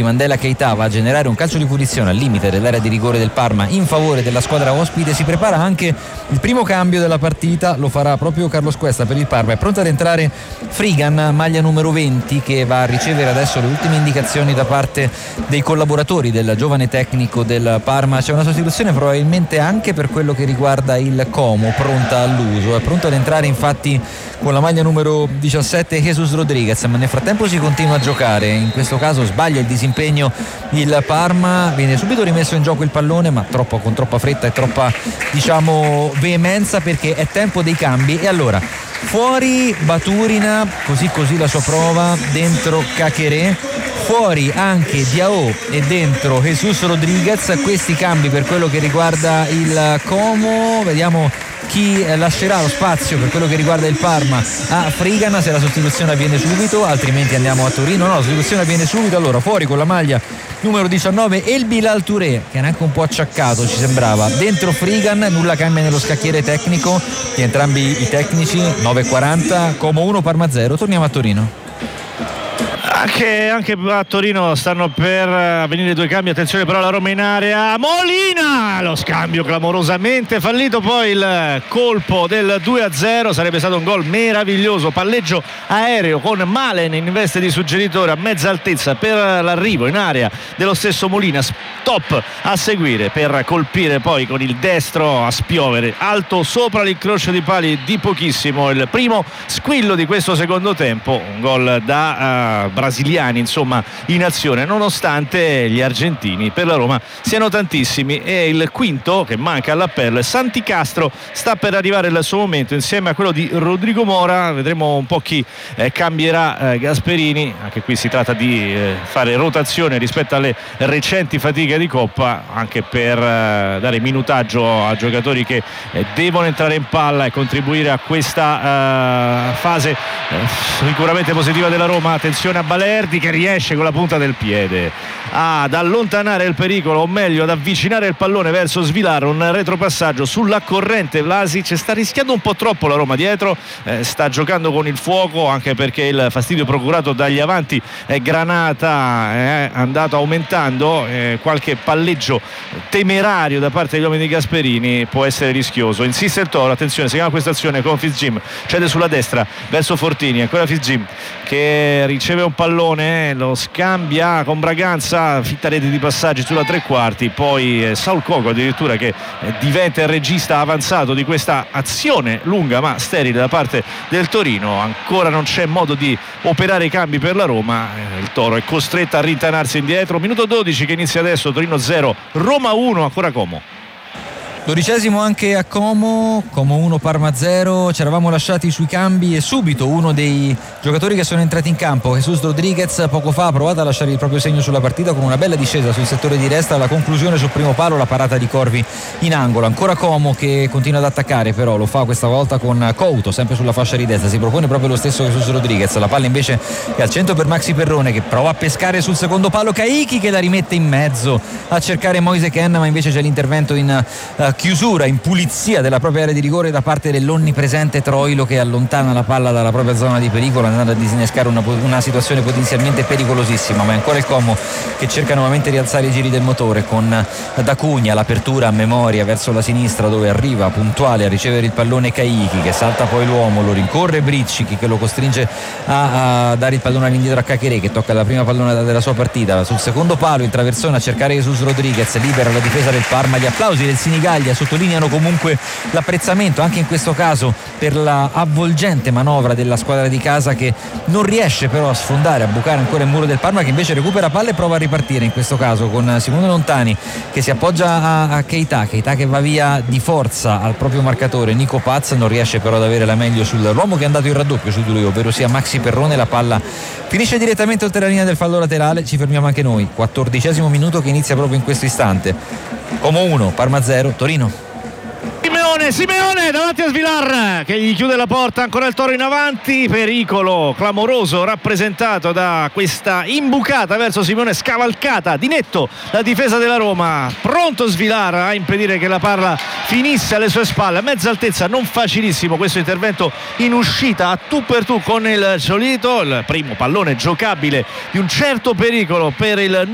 Mandela Keita va a generare un calcio di punizione al limite dell'area di rigore del Parma in favore della squadra ospite. Si prepara anche il primo cambio della partita, lo farà proprio Carlos Cuesta per il Parma. È pronto ad entrare Frigan, maglia numero 20, che va a ricevere adesso le ultime indicazioni da parte dei collaboratori del giovane tecnico del Parma. C'è una sostituzione probabilmente anche per quello che riguarda il Como, pronta all'uso. È pronto ad entrare infatti con la maglia numero 17 Jesus Rodriguez, ma nel frattempo si continua a giocare. In questo caso sbaglia il disimpegno il Parma, viene subito rimesso in gioco il pallone, ma con troppa fretta e troppa veemenza, perché è tempo dei cambi. E allora fuori Baturina, così la sua prova, dentro Caqueré, fuori anche Diao e dentro Jesus Rodriguez. Questi cambi per quello che riguarda il Como. Vediamo chi lascerà lo spazio per quello che riguarda il Parma a Frigan, se la sostituzione avviene subito, altrimenti andiamo a Torino. No, la sostituzione avviene subito. Allora fuori con la maglia numero 19 El Bilal Touré, che è anche un po' acciaccato ci sembrava, dentro Frigan. Nulla cambia nello scacchiere tecnico di entrambi i tecnici. 9:40, Como 1 Parma 0. Torniamo a Torino. Anche a Torino stanno per avvenire due cambi. Attenzione però, la Roma in area, Molina, lo scambio clamorosamente fallito, poi il colpo del 2-0. Sarebbe stato un gol meraviglioso, palleggio aereo con Malen in veste di suggeritore a mezza altezza per l'arrivo in area dello stesso Molina, stop a seguire per colpire poi con il destro a spiovere alto sopra l'incrocio di pali di pochissimo. Il primo squillo di questo secondo tempo, un gol da brasiliani insomma in azione, nonostante gli argentini per la Roma siano tantissimi. E il quinto che manca all'appello è Santi Castro, sta per arrivare il suo momento insieme a quello di Rodrigo Mora. Vedremo un po' chi cambierà Gasperini. Anche qui si tratta di fare rotazione rispetto alle recenti fatiche di Coppa, anche per dare minutaggio a giocatori che devono entrare in palla e contribuire a questa fase sicuramente positiva della Roma. Attenzione a Balerdi, che riesce con la punta del piede ad allontanare il pericolo, o meglio ad avvicinare il pallone verso Svilar. Un retropassaggio sulla corrente. Vlasic sta rischiando un po' troppo la Roma dietro, sta giocando con il fuoco, anche perché il fastidio procurato dagli avanti Granata è andato aumentando. Qualche palleggio temerario da parte degli uomini di Gasperini può essere rischioso. Insiste il Toro, attenzione, si chiama questa azione con Fitzjim, cede sulla destra verso Fortini, ancora Fitzjim che riceve un pallone, lo scambia con Braganza, fitta rete di passaggi sulla tre quarti, poi Saul Coco addirittura che diventa il regista avanzato di questa azione lunga ma sterile da parte del Torino. Ancora non c'è modo di operare i cambi per la Roma, il Toro è costretto a rintanarsi indietro. Minuto 12 che inizia adesso, Torino 0 Roma 1, ancora Como. 12° anche a Como 1 Parma 0. Ci eravamo lasciati sui cambi e subito uno dei giocatori che sono entrati in campo, Jesus Rodriguez, poco fa ha provato a lasciare il proprio segno sulla partita con una bella discesa sul settore di destra, la conclusione sul primo palo, la parata di Corvi in angolo. Ancora Como che continua ad attaccare, però lo fa questa volta con Couto sempre sulla fascia di destra, si propone proprio lo stesso Jesus Rodriguez. La palla invece è al centro per Maxi Perrone, che prova a pescare sul secondo palo Caicchi, che la rimette in mezzo a cercare Moise Ken, ma invece c'è l'intervento in chiusura, in pulizia della propria area di rigore da parte dell'onnipresente Troilo, che allontana la palla dalla propria zona di pericolo, andando a disinnescare una situazione potenzialmente pericolosissima. Ma è ancora il Como che cerca nuovamente di alzare i giri del motore con D'Acugna, l'apertura a memoria verso la sinistra, dove arriva puntuale a ricevere il pallone Caicchi, che salta poi l'uomo, lo rincorre Briccichi, che lo costringe a dare il pallone all'indietro a Caqueré, che tocca la prima pallone della sua partita sul secondo palo, in traversone a cercare Jesus Rodriguez, libera la difesa del Parma. Gli applausi del Sinigaglia sottolineano comunque l'apprezzamento anche in questo caso per la avvolgente manovra della squadra di casa, che non riesce però a sfondare, a bucare ancora il muro del Parma, che invece recupera palla e prova a ripartire, in questo caso con Simone Lontani che si appoggia a Keita che va via di forza al proprio marcatore Nico Paz, non riesce però ad avere la meglio sull'uomo che è andato in raddoppio su di lui, ovvero sia Maxi Perrone. La palla finisce direttamente oltre la linea del fallo laterale. Ci fermiamo anche noi, 14° minuto che inizia proprio in questo istante. Como 1 Parma 0 Torino. Simeone davanti a Svilar che gli chiude la porta, ancora il Toro in avanti, pericolo clamoroso rappresentato da questa imbucata verso Simeone, scavalcata di netto la difesa della Roma, pronto Svilar a impedire che la palla finisse alle sue spalle a mezza altezza. Non facilissimo questo intervento in uscita a tu per tu con il Ciolito, il primo pallone giocabile di un certo pericolo per il